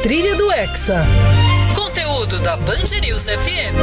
trilha do Hexa. Conteúdo da Band News FM.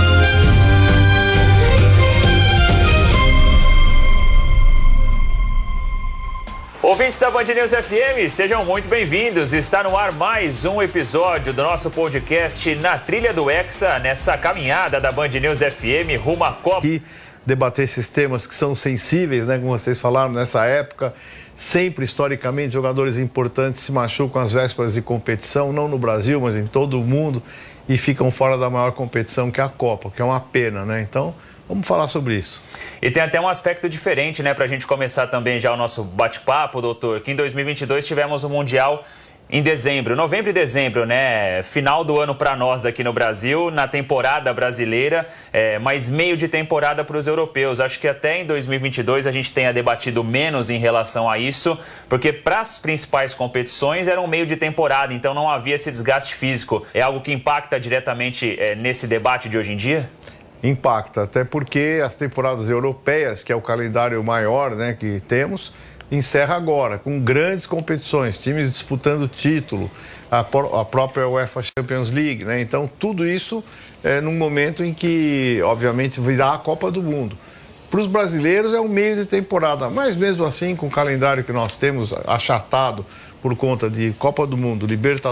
Ouvintes da Band News FM, sejam muito bem-vindos. Está no ar mais um episódio do nosso podcast Na Trilha do Hexa, nessa caminhada da Band News FM rumo à Copa. Aqui debater esses temas que são sensíveis, né, como vocês falaram, nessa época. Sempre, historicamente, jogadores importantes se machucam às vésperas de competição, não no Brasil, mas em todo o mundo, e ficam fora da maior competição, que é a Copa, que é uma pena, né? Então, vamos falar sobre isso. E tem até um aspecto diferente, né, para a gente começar também já o nosso bate-papo, doutor, que em 2022 tivemos o Mundial em dezembro, novembro e dezembro, né? Final do ano para nós aqui no Brasil, na temporada brasileira, mas meio de temporada para os europeus. Acho que até em 2022 a gente tenha debatido menos em relação a isso, porque para as principais competições era um meio de temporada, então não havia esse desgaste físico. É algo que impacta diretamente nesse debate de hoje em dia? Impacta, até porque as temporadas europeias, que é o calendário maior, né, que temos, encerra agora, com grandes competições, times disputando título, a própria UEFA Champions League, né? Então, tudo isso num momento em que, obviamente, virá a Copa do Mundo. Para os brasileiros é um meio de temporada, mas mesmo assim, com o calendário que nós temos achatado por conta de Copa do Mundo, Libertadores,